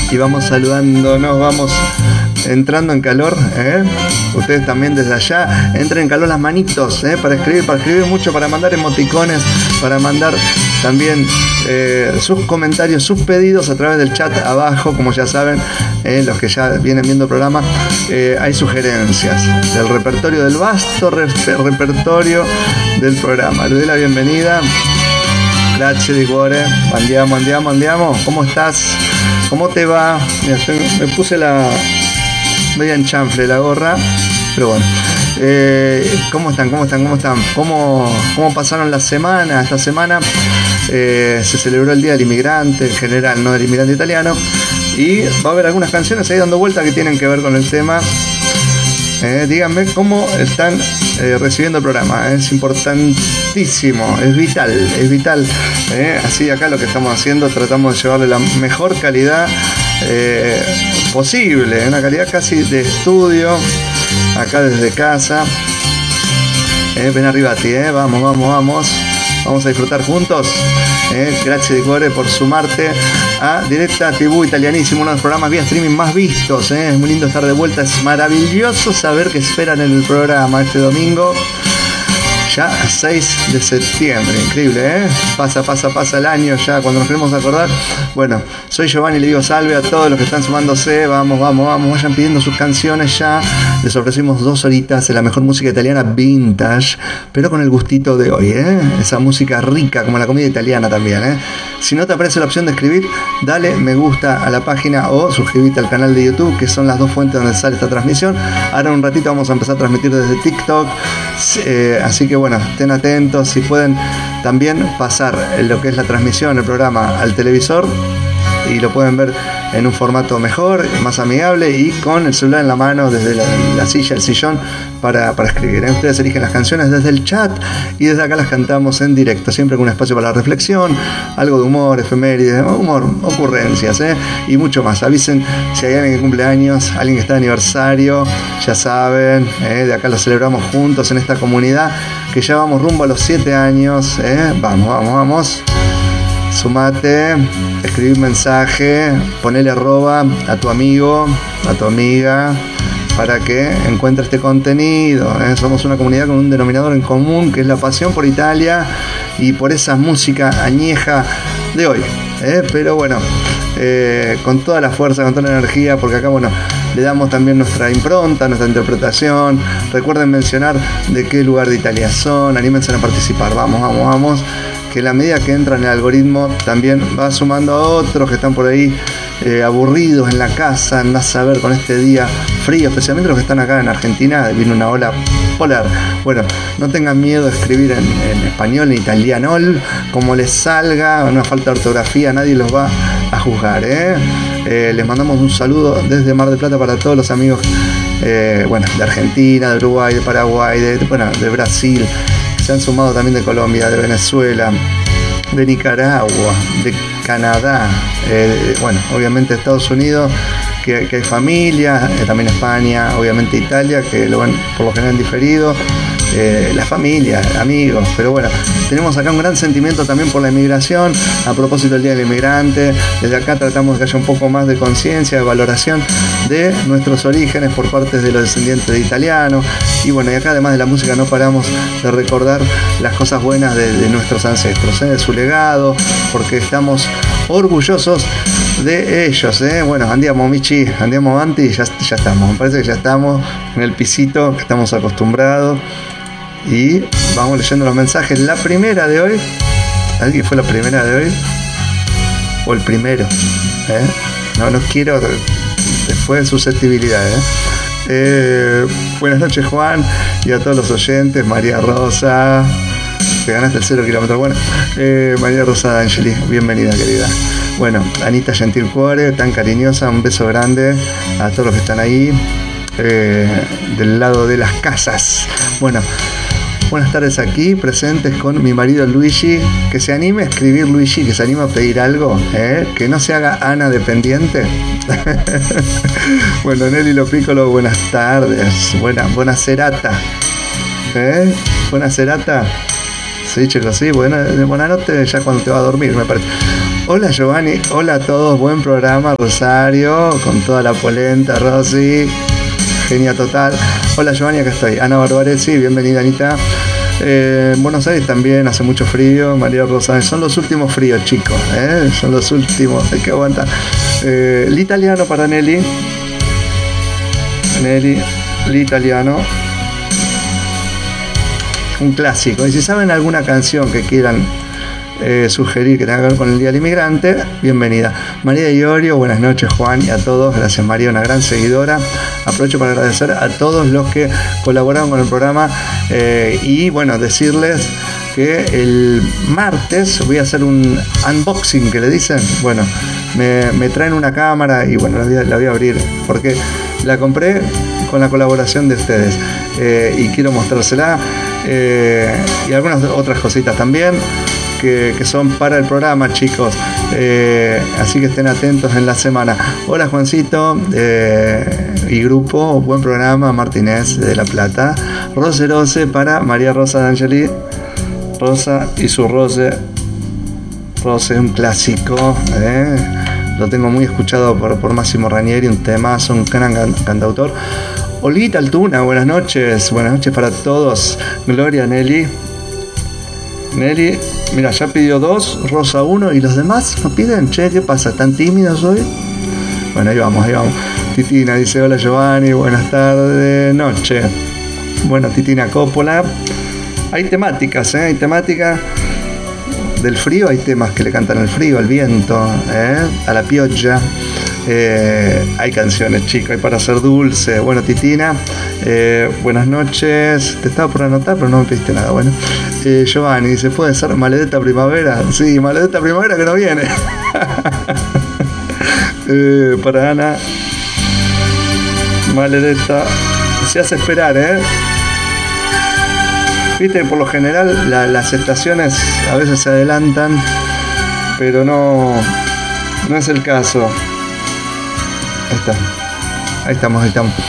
y vamos saludándonos, vamos entrando en calor, ustedes también desde allá, entren en calor las manitos, para escribir mucho, para mandar emoticones, para mandar también sus comentarios, sus pedidos a través del chat abajo, como ya saben, los que ya vienen viendo el programa, hay sugerencias del repertorio, del vasto repertorio del programa. Le doy la bienvenida. Grazie di cuore, andiamo, ¿cómo estás? ¿Cómo te va? Mira, me puse la media en chanfle la gorra, pero bueno. ¿Cómo están? ¿Cómo pasaron la semana? Esta semana se celebró el Día del Inmigrante, en general, no del inmigrante italiano, y va a haber algunas canciones ahí dando vuelta que tienen que ver con el tema. Díganme cómo están recibiendo el programa. Es importantísimo, es vital. Así acá lo que estamos haciendo, tratamos de llevarle la mejor calidad posible, una calidad casi de estudio, acá desde casa. Ven arriba a ti, vamos a disfrutar juntos. Gracias de cuore por sumarte a Directa TV Italianísimo, uno de los programas vía streaming más vistos. Es muy lindo estar de vuelta, es maravilloso saber que esperan en el programa este domingo, ya 6 de septiembre, increíble, pasa el año ya, cuando nos queremos acordar. Bueno, soy Giovanni, le digo salve a todos los que están sumándose, vamos, vayan pidiendo sus canciones ya. Les ofrecimos 2 horitas de la mejor música italiana vintage, pero con el gustito de hoy, esa música rica como la comida italiana también. Si no te aparece la opción de escribir, dale me gusta a la página o suscríbete al canal de YouTube, que son las 2 fuentes donde sale esta transmisión. Ahora en un ratito vamos a empezar a transmitir desde TikTok, así que bueno, estén atentos. Si pueden también pasar lo que es la transmisión, el programa, al televisor, y lo pueden ver en un formato mejor, más amigable, y con el celular en la mano desde la silla, el sillón, para escribir. Ustedes eligen las canciones desde el chat y desde acá las cantamos en directo, siempre con un espacio para la reflexión, algo de humor, efemérides, ocurrencias, y mucho más. Avisen si hay alguien que cumple años, alguien que está de aniversario, ya saben, de acá lo celebramos juntos en esta comunidad, que ya vamos rumbo a los 7 años. Vamos. Sumate, escribí un mensaje, ponele arroba a tu amigo, a tu amiga, para que encuentre este contenido. Somos una comunidad con un denominador en común, que es la pasión por Italia y por esa música añeja de hoy. Pero bueno, con toda la fuerza, con toda la energía, porque acá, bueno, le damos también nuestra impronta, nuestra interpretación. Recuerden mencionar de qué lugar de Italia son, anímense a participar. Vamos. Que la medida que entra en el algoritmo también va sumando a otros que están por ahí aburridos en la casa, andás a ver con este día frío, especialmente los que están acá en Argentina, viene una ola polar. Bueno, no tengan miedo de escribir en español, en italiano, como les salga, una falta de ortografía, nadie los va a juzgar. Les mandamos un saludo desde Mar del Plata para todos los amigos de Argentina, de Uruguay, de Paraguay, de Brasil. Se han sumado también de Colombia, de Venezuela, de Nicaragua, de Canadá, obviamente Estados Unidos, que hay familia, también España, obviamente Italia, que lo ven por lo general diferido, la familia, amigos, pero bueno, tenemos acá un gran sentimiento también por la inmigración. A propósito del Día del Inmigrante, desde acá tratamos de que haya un poco más de conciencia, de valoración de nuestros orígenes por parte de los descendientes de italianos. Y bueno, y acá además de la música no paramos de recordar las cosas buenas de nuestros ancestros, de su legado, porque estamos orgullosos de ellos. Bueno, andiamo Michi, andiamo avanti, ya estamos, me parece que ya estamos en el pisito que estamos acostumbrados. Y vamos leyendo los mensajes. La primera de hoy, ¿alguien fue la primera de hoy? O el primero, no quiero, después de susceptibilidad. Buenas noches, Juan, y a todos los oyentes. María Rosa, te ganaste el 0 kilómetros. Bueno, María Rosa D'Angeli, bienvenida, querida. Bueno, Anita Gentilcuore, tan cariñosa, un beso grande a todos los que están ahí del lado de las casas. Bueno, buenas tardes aquí, presentes con mi marido Luigi. Que se anime a escribir, Luigi, que se anime a pedir algo, que no se haga Ana dependiente. Bueno, Nelly Lopícolo, buenas tardes. Buena serata. Buena serata. Sí, chicos, sí, buena noche ya cuando te va a dormir, me parece. Hola Giovanni, hola a todos, buen programa Rosario, con toda la polenta, Rosy, genia total. Hola Giovanni, acá estoy. Ana Barbaresi, bienvenida Anita. En Buenos Aires también hace mucho frío. María Rosa, son los últimos fríos, chicos, son los últimos, hay que aguantar. L'italiano para Nelly, l'italiano, un clásico. Y si saben alguna canción que quieran sugerir que tenga que ver con el Día del Inmigrante, bienvenida. María Iorio, buenas noches Juan y a todos, gracias María, una gran seguidora. Aprovecho para agradecer a todos los que colaboraron con el programa y bueno, decirles que el martes voy a hacer un unboxing, que le dicen, bueno, me traen una cámara y bueno, la voy a abrir porque la compré con la colaboración de ustedes y quiero mostrársela y algunas otras cositas también que son para el programa, chicos, así que estén atentos en la semana. Hola Juancito y grupo, buen programa. Martínez de La Plata, Rose para María Rosa D'Angeli, Rosa y su Rose, un clásico, lo tengo muy escuchado por Máximo Ranieri, un temazo, un gran cantautor. Olguita Altuna, buenas noches para todos. Gloria Nelly, mira, ya pidió 2, Rosa 1 y los demás no piden. Che, ¿qué pasa? ¿Tan tímidos hoy? Bueno, ahí vamos. Titina dice, hola Giovanni, buenas tardes, noche. Bueno, Titina Coppola. Hay temáticas, hay temáticas del frío, hay temas que le cantan al frío, al viento, a la pioggia. Hay canciones, chicos, hay para hacer dulce. Bueno, Titina, buenas noches. Te estaba por anotar, pero no me pediste nada. Bueno, Giovanni dice, ¿puede ser Maledetta Primavera? Sí, Maledetta Primavera que no viene. Para Ana, Maledetta se hace esperar, viste, por lo general las estaciones a veces se adelantan, pero no es el caso. Ahí estamos.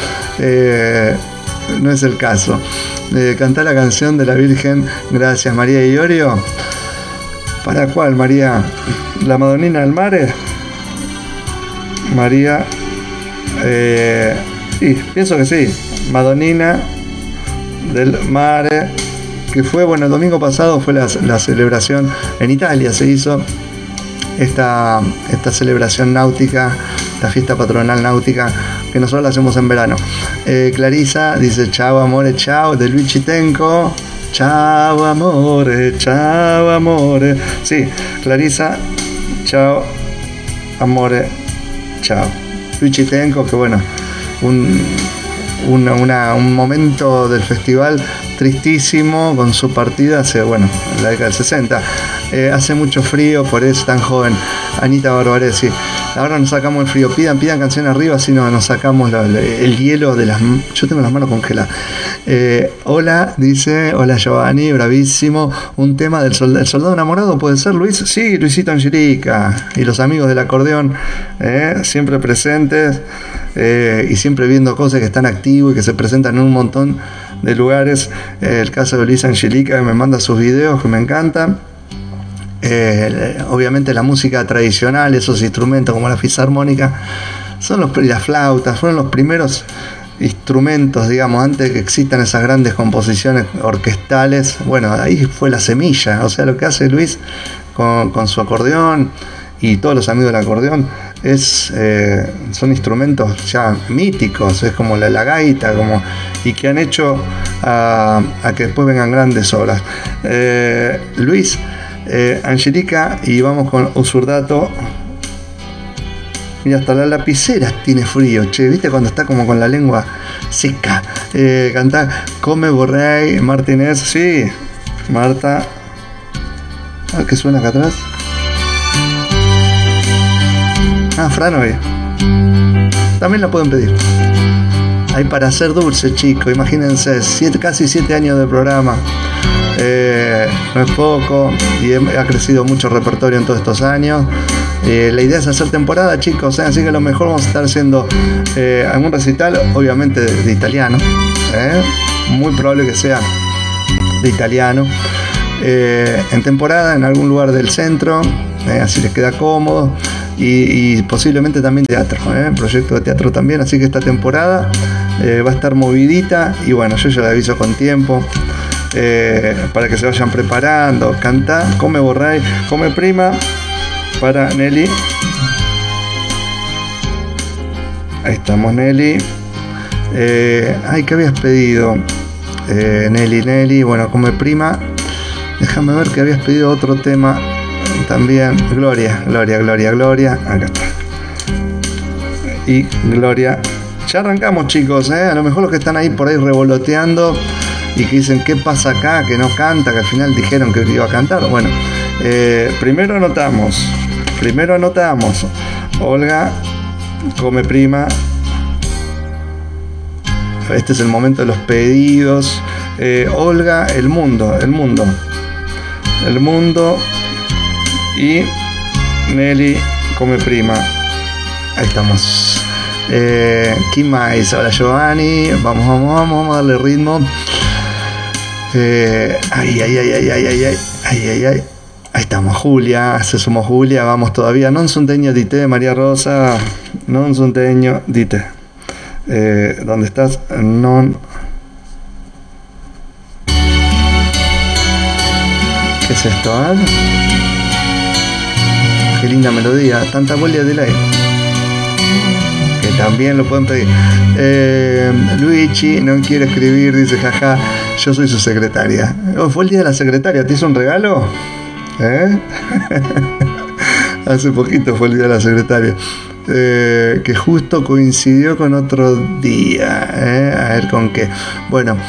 No es el caso. Cantar la canción de la Virgen. Gracias, María Iorio. ¿Para cuál, María? ¿La Madonnina del Mare? María. Sí, pienso que sí. Madonnina del Mare. Que fue, bueno, el domingo pasado fue la celebración en Italia. Se hizo esta celebración náutica, la fiesta patronal náutica, que nosotros la hacemos en verano. Clarisa dice, chao amore, chao, de Luigi Tenco. Chao amore. Sí, Clarisa, chao amore, chao. Luigi Tenco, que bueno, un momento del festival tristísimo con su partida hace, bueno, en la década del 60. Hace mucho frío, por eso tan joven. Anita Barbaresi, ahora nos sacamos el frío. Pidan canciones arriba, así nos sacamos el hielo de las... Yo tengo las manos congeladas. Hola, dice, hola Giovanni, bravísimo. Un tema del soldado enamorado, ¿puede ser, Luis? Sí, Luisito Angelica y los amigos del acordeón, siempre presentes y siempre viendo cosas que están activos y que se presentan en un montón de lugares. El caso de Luis Angelica, que me manda sus videos, que me encantan. Obviamente la música tradicional, esos instrumentos como la fisarmónica, las flautas, fueron los primeros instrumentos, digamos, antes de que existan esas grandes composiciones orquestales. Bueno, ahí fue la semilla. O sea, lo que hace Luis con su acordeón y todos los amigos del acordeón son instrumentos ya míticos, es como la gaita, y que han hecho a que después vengan grandes obras. Luis, Angelica, y vamos con Usurdato. Mira, hasta la lapicera tiene frío, che, ¿viste cuando está como con la lengua seca? Cantá Come Borrey, Martínez, sí, Marta. ¿Qué suena acá atrás? Franovi. También la pueden pedir. Hay para hacer dulce, chicos, imagínense, casi 7 años de programa. No es poco y ha crecido mucho repertorio en todos estos años. La idea es hacer temporada, chicos, así que a lo mejor vamos a estar haciendo algún recital, obviamente de italiano, muy probable que sea de italiano, en temporada en algún lugar del centro, así les queda cómodo. Y posiblemente también teatro, proyecto de teatro también, así que esta temporada va a estar movidita y bueno, yo ya le aviso con tiempo para que se vayan preparando. Canta, come borray, come prima para Nelly. Ahí estamos, Nelly. ¿Qué habías pedido? Nelly, bueno, come prima. Déjame ver que habías pedido otro tema también. Gloria. Acá está. Y Gloria. Ya arrancamos, chicos, A lo mejor los que están ahí por ahí revoloteando y que dicen, ¿qué pasa acá? Que no canta, que al final dijeron que iba a cantar. Bueno, primero anotamos. Olga, come prima. Este es el momento de los pedidos. Olga, el mundo. Y Nelly, come prima. Ahí estamos. ¿Quién más? Hola, Giovanni. Vamos a darle ritmo. Ahí. Ahí estamos, Julia. Se sumó Julia. Vamos todavía. Non son teño dite, María Rosa. Non son teño dite. ¿Dónde estás? ¿Qué es esto? Qué linda melodía. Tanta bolia de ley. Que también lo pueden pedir. Luigi no quiere escribir, dice, jaja, yo soy su secretaria. Fue el día de la secretaria, ¿te hizo un regalo? Hace poquito fue el día de la secretaria. Que justo coincidió con otro día. A ver con qué. Bueno,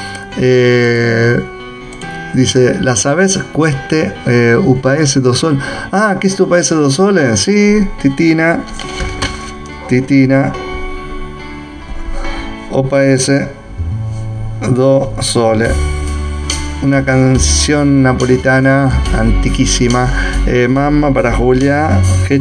dice, ¿la sabes? Cueste UPS 2 sol. ¿Qué es UPS 2 soles? Sí, Titina UPS 2 soles. Una canción napolitana antiquísima. Mamma para Julia.